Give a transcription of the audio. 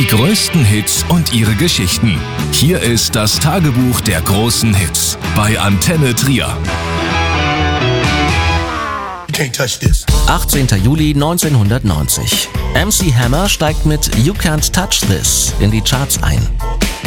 größten Hits und ihre Geschichten. Hier ist das Tagebuch der großen Hits bei Antenne Trier. 18. Juli 1990. MC Hammer steigt mit You Can't Touch This in die Charts ein.